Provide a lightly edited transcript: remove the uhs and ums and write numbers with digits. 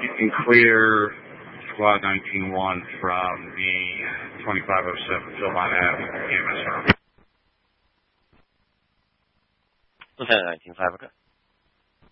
You can clear Squad 19-1 from the 2507 Philmont Ave, EMS. Lieutenant 19-5, okay.